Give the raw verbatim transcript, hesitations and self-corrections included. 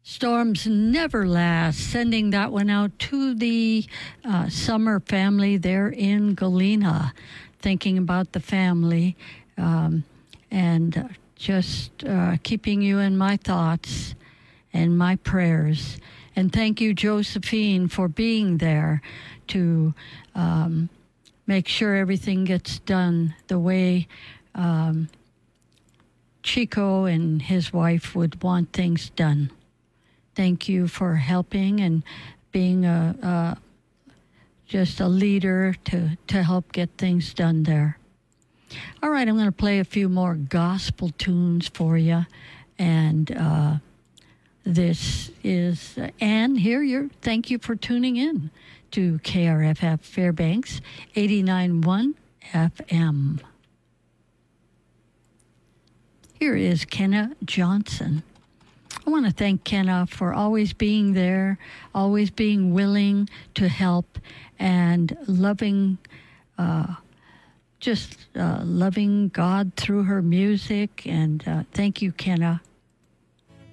Storms never last. Sending that one out to the uh, Summer family there in Galena. Thinking about the family um, and just uh, keeping you in my thoughts and my prayers. And thank you, Josephine, for being there to um, make sure everything gets done the way um, Chico and his wife would want things done. Thank you for helping and being a, a just a leader to, to help get things done there. All right, I'm going to play a few more gospel tunes for you. And uh, this is, uh, Ann, here, you're, thank you for tuning in to K R F F Fairbanks eighty-nine point one F M. Here is Kenna Johnson. I want to thank Kenna for always being there, always being willing to help, and loving, uh, just uh, loving God through her music. And uh, thank you, Kenna.